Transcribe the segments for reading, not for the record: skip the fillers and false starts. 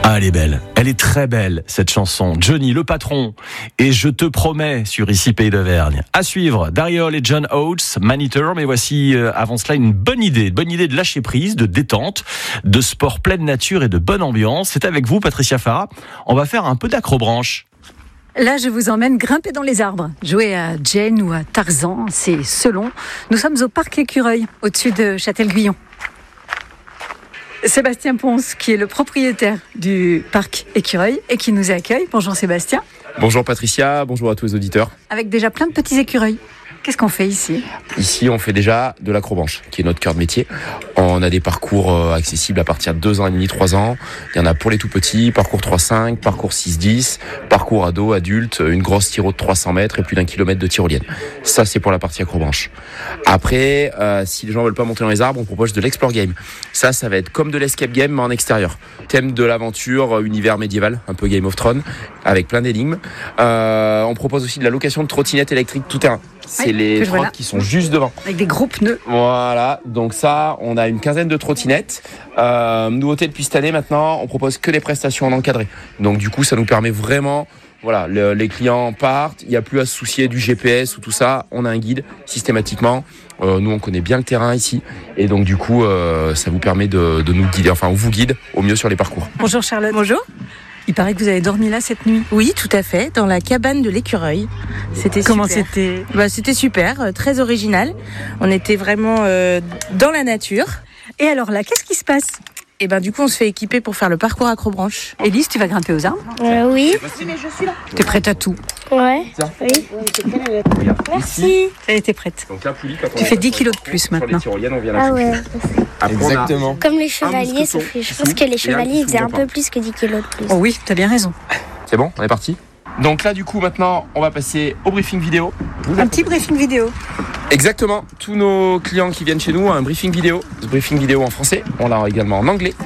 Ah, elle est belle. Elle est très belle, cette chanson. Johnny, le patron. Et je te promets sur Ici Pays d'Auvergne. À suivre, Daryl et John Oates, Maniteur. Mais voici, avant cela, une bonne idée de lâcher prise, de détente, de sport pleine nature et de bonne ambiance. C'est avec vous, Patricia Farah. On va faire un peu d'acrobranche. Là, je vous emmène grimper dans les arbres, jouer à Jane ou à Tarzan, c'est selon. Nous sommes au parc Écureuil, au-dessus de Châtel-Guyon. Sébastien Ponce, qui est le propriétaire du parc Écureuil et qui nous accueille. Bonjour Sébastien. Bonjour Patricia, bonjour à tous les auditeurs. Avec déjà plein de petits écureuils. Qu'est-ce qu'on fait ici ? Ici, on fait déjà de l'acrobranche, qui est notre cœur de métier. On a des parcours accessibles à partir de 2 ans et demi, 3 ans. Il y en a pour les tout petits, parcours 3-5, parcours 6-10, parcours ado, adulte, une grosse tiro de 300 mètres et plus d'1 kilomètre de tyrolienne. Ça, c'est pour la partie acrobranche. Après, si les gens veulent pas monter dans les arbres, on propose de l'explore game. Ça va être comme de l'escape game, mais en extérieur. Thème de l'aventure, univers médiéval, un peu Game of Thrones, avec plein d'énigmes. On propose aussi de la location de trottinettes électriques tout terrain. C'est les trottes qui sont juste devant. Avec des gros pneus. Voilà, donc ça, on a une quinzaine de trottinettes. Nouveauté depuis cette année maintenant, on propose que des prestations en encadré. Donc du coup, ça nous permet vraiment, voilà, les clients partent, il n'y a plus à se soucier du GPS ou tout ça. On a un guide systématiquement. Nous, on connaît bien le terrain ici. Et donc du coup, ça vous permet de nous guider, enfin on vous guide au mieux sur les parcours. Bonjour Charlotte. Bonjour. Il paraît que vous avez dormi là cette nuit. Oui, tout à fait, dans la cabane de l'Écureuil. C'était Comment super. c'était ? C'était super, très original. On était vraiment dans la nature. Et alors là, qu'est-ce qui se passe ? Et du coup, on se fait équiper pour faire le parcours acrobranche. Élise, tu vas grimper aux arbres ? Oui. T'es prête à tout ? Ouais. Tiens. Oui. Merci. Elle était prête. Donc là, Pouli, quand on Tu fais 10 kilos de plus maintenant. Sur les tyroliennes, on vient Ah ouais. Exactement. Comme les chevaliers, sauf que je pense que les chevaliers ils faisaient un peu plus que 10 kilos de plus. Oh oui, t'as bien raison. C'est bon, on est parti. Donc là, du coup, maintenant, on va passer au briefing vidéo. Un petit briefing vidéo. Exactement. Tous nos clients qui viennent chez nous ont un briefing vidéo. Ce briefing vidéo en français, on l'a également en anglais.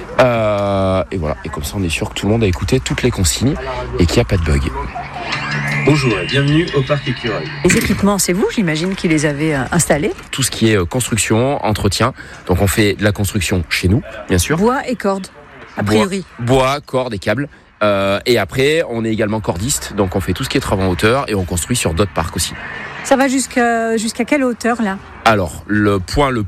Et voilà. Et comme ça, on est sûr que tout le monde a écouté toutes les consignes et qu'il n'y a pas de bug. Bonjour et bienvenue au parc Écureuil. Les équipements, c'est vous, j'imagine, qui les avez installés. Tout ce qui est construction, entretien. Donc on fait de la construction chez nous, bien sûr. Bois et cordes, a priori. Bois, cordes et câbles. Et après, on est également cordiste. Donc on fait tout ce qui est travaux en hauteur et on construit sur d'autres parcs aussi. Ça va jusqu'à quelle hauteur là ? Alors, le point le